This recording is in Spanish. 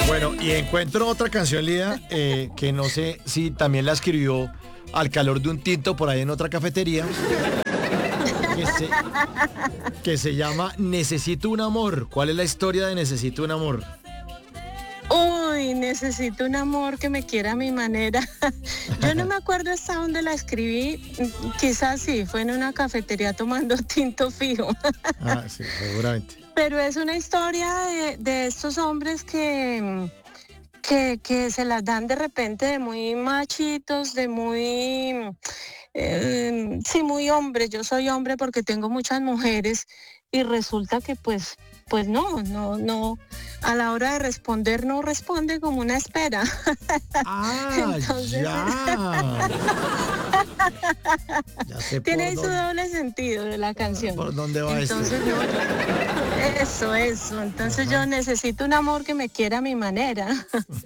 Bueno, y encuentro otra canción, Lida, que no sé si también la escribió al calor de un tinto por ahí en otra cafetería, que se, que se llama Necesito un amor. ¿Cuál es la historia de Necesito un amor? Uy, necesito un amor que me quiera a mi manera. Yo no me acuerdo hasta dónde la escribí. Quizás sí, fue en una cafetería tomando tinto fijo. Ah, sí, seguramente. Pero es una historia de estos hombres que se las dan de repente de muy machitos, de muy, sí, muy hombres. Yo soy hombre porque tengo muchas mujeres y resulta que pues no, a la hora de responder no responde como una espera. Ah, Entonces, ya. Ya sé tiene por ahí su dónde, doble sentido de la canción. por dónde va esto. Entonces, no, eso. Entonces Ajá. yo necesito un amor que me quiera a mi manera.